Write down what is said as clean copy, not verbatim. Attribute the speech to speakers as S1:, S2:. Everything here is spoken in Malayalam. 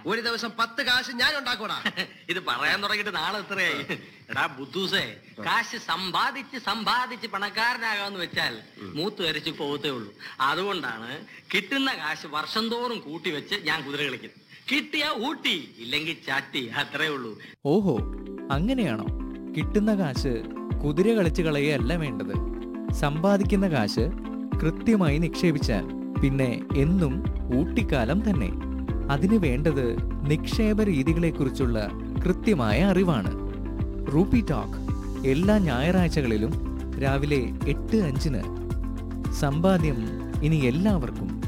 S1: ഒരു ദിവസം 10 കാശ് ഞാൻ ഉണ്ടാക്കൂടാ.
S2: ഇത് പറയാൻ തുടങ്ങിയിട്ട് നാളെ എത്രയായി? എടാ ബുദ്ധൂസേ, കാശ് സമ്പാദിച്ച് പണക്കാരനാകാന്ന് വെച്ചാൽ മൂത്ത് വരച്ച് പോകത്തേ ഉള്ളൂ. അതുകൊണ്ടാണ് കിട്ടുന്ന കാശ് വർഷം തോറും കൂട്ടി വെച്ച് ഞാൻ കുതിര കളിക്കുന്നത്. കിട്ടിയ ഊട്ടി, ഇല്ലെങ്കിൽ ചാട്ടി, അത്രേ ഉള്ളൂ.
S3: ഓഹോ, അങ്ങനെയാണോ? കിട്ടുന്ന കാശ് കുതിര കളിച്ച് കളയല്ല വേണ്ടത്. സമ്പാദിക്കുന്ന കാശ് കൃത്യമായി നിക്ഷേപിച്ചാൽ പിന്നെ എന്നും ഊട്ടിക്കാലം തന്നെ. അതിന് വേണ്ടത് നിക്ഷേപ രീതികളെക്കുറിച്ചുള്ള കൃത്യമായ അറിവാണ്. റൂപ്പി ടോക്ക് എല്ലാ ഞായറാഴ്ചകളിലും രാവിലെ 8:05. സമ്പാദ്യം ഇനി എല്ലാവർക്കും.